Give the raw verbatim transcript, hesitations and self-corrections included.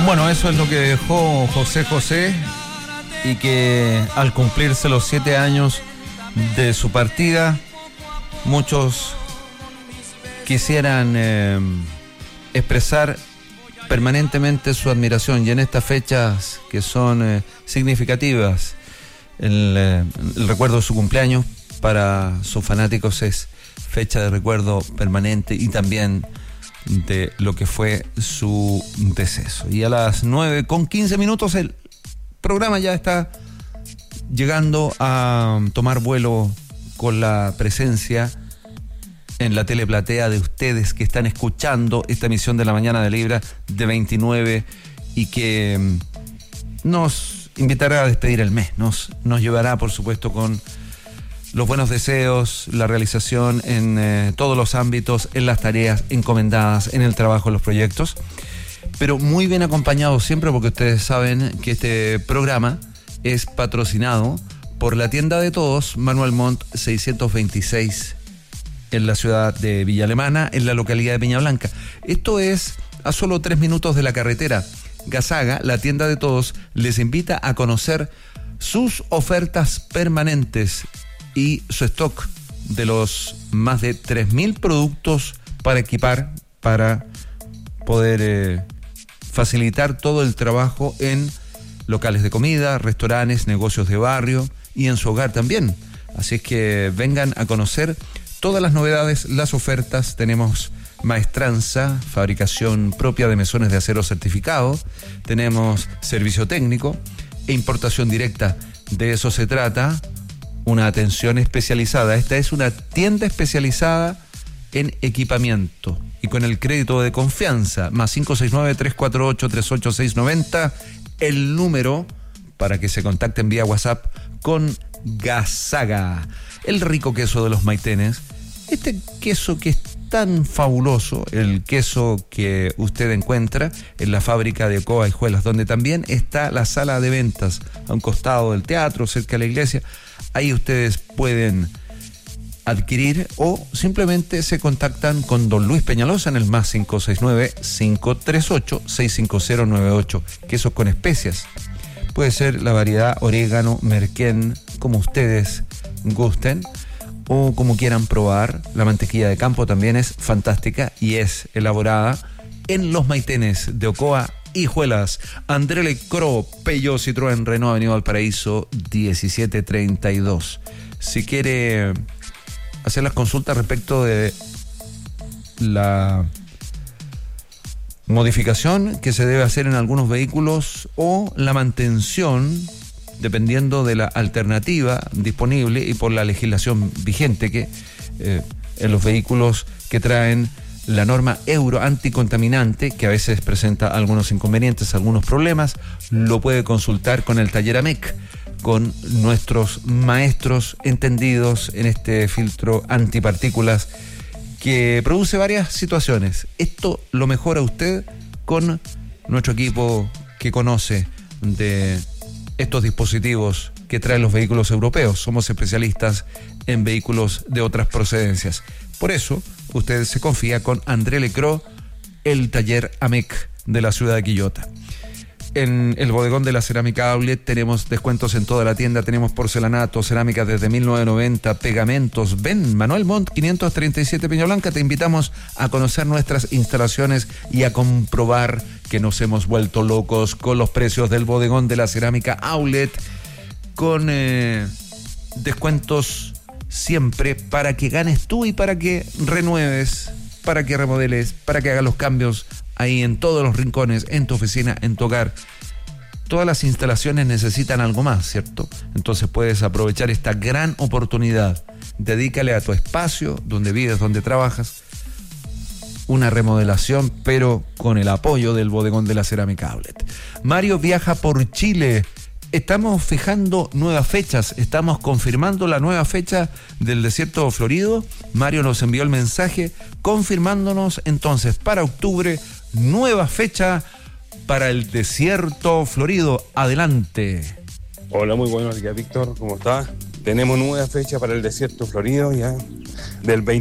Bueno, eso es lo que dejó José José, y que al cumplirse los siete años de su partida, muchos quisieran eh, expresar permanentemente su admiración, y en estas fechas que son eh, significativas, el, eh, el recuerdo de su cumpleaños para sus fanáticos es fecha de recuerdo permanente, y también de lo que fue su deceso. Y a las nueve con quince minutos el programa ya está llegando a tomar vuelo con la presencia en la teleplatea de ustedes que están escuchando esta emisión de la mañana de Libra de veintinueve, y que nos invitará a despedir el mes, nos, nos llevará por supuesto con los buenos deseos, la realización en eh, todos los ámbitos, en las tareas encomendadas, en el trabajo, en los proyectos, pero muy bien acompañado siempre, porque ustedes saben que este programa es patrocinado por la tienda de todos, Manuel Montt seiscientos veintiséis, en la ciudad de Villa Alemana, en la localidad de Peña Blanca. Esto es a solo tres minutos de la carretera. Gazaga, la tienda de todos, les invita a conocer sus ofertas permanentes y su stock de los más de tres mil productos para equipar, para poder eh, facilitar todo el trabajo en locales de comida, restaurantes, negocios de barrio y en su hogar también. Así es que vengan a conocer todas las novedades, las ofertas. Tenemos maestranza, fabricación propia de mesones de acero certificado, tenemos servicio técnico e importación directa. De eso se trata, una atención especializada. Esta es una tienda especializada en equipamiento, y con el crédito de confianza, más cinco seis nueve, tres cuatro ocho, tres ocho seis nueve cero, el número para que se contacten vía WhatsApp con Gazaga. El rico queso de los Maitenes, este queso que es tan fabuloso, el queso que usted encuentra en la fábrica de Ocoa Hijuelas, donde también está la sala de ventas a un costado del teatro, cerca de la iglesia. Ahí ustedes pueden adquirir, o simplemente se contactan con don Luis Peñalosa en el más cinco seis nueve, cinco tres ocho, seis cinco cero nueve ocho. Quesos con especias. Puede ser la variedad orégano, merquén, como ustedes gusten o como quieran probar. La mantequilla de campo también es fantástica y es elaborada en los Maitenes de Ocoa Hijuelas. André Lecro, Peugeot, Citroën, Renault, Avenida Valparaíso diecisiete treinta y dos. Si quiere hacer las consultas respecto de la modificación que se debe hacer en algunos vehículos o la mantención, dependiendo de la alternativa disponible y por la legislación vigente, que eh, en los vehículos que traen la norma Euro anticontaminante, que a veces presenta algunos inconvenientes, algunos problemas, lo puede consultar con el taller A M E C, con nuestros maestros entendidos en este filtro antipartículas que produce varias situaciones. Esto lo mejora usted con nuestro equipo que conoce de estos dispositivos que traen los vehículos europeos. Somos especialistas en vehículos de otras procedencias. Por eso, usted se confía con André Lecro, el taller A M E C de la ciudad de Quillota. En el bodegón de la Cerámica Outlet tenemos descuentos en toda la tienda. Tenemos porcelanato, cerámica desde mil novecientos noventa, pegamentos. Ven, Manuel Montt quinientos treinta y siete Peña Blanca. Te invitamos a conocer nuestras instalaciones y a comprobar que nos hemos vuelto locos con los precios del bodegón de la Cerámica Outlet, con eh, descuentos siempre para que ganes tú y para que renueves, para que remodeles, para que hagas los cambios ahí en todos los rincones, en tu oficina, en tu hogar. Todas las instalaciones necesitan algo más, ¿cierto? Entonces puedes aprovechar esta gran oportunidad. Dedícale a tu espacio, donde vives, donde trabajas, una remodelación, pero con el apoyo del bodegón de la Cerámica Outlet. Mario viaja por Chile. Estamos fijando nuevas fechas, estamos confirmando la nueva fecha del desierto florido. Mario nos envió el mensaje confirmándonos entonces para octubre, nueva fecha para el desierto florido. Adelante. Hola, muy buenos días, Víctor, ¿cómo estás? Tenemos nueva fecha para el desierto florido ya del veinte